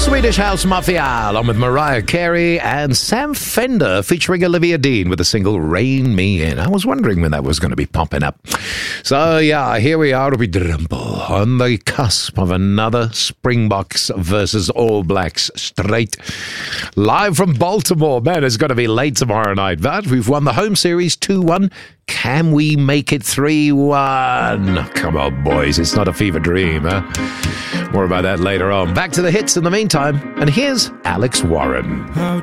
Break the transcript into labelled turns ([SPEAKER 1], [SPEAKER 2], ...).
[SPEAKER 1] Swedish House Mafia, along with Mariah Carey and Sam Fender, featuring Olivia Dean with the single Rain Me In. I was wondering when that was going to be popping up. So, yeah, here we are, we Drumble, on the cusp of another Springboks versus All Blacks straight. Live from Baltimore. Man, it's going to be late tomorrow night, but we've won the home series 2-1. Can we make it 3-1? Come on, boys. It's not a fever dream, huh? More about that later on. Back to the hits in the meantime. And here's Alex Warren.
[SPEAKER 2] How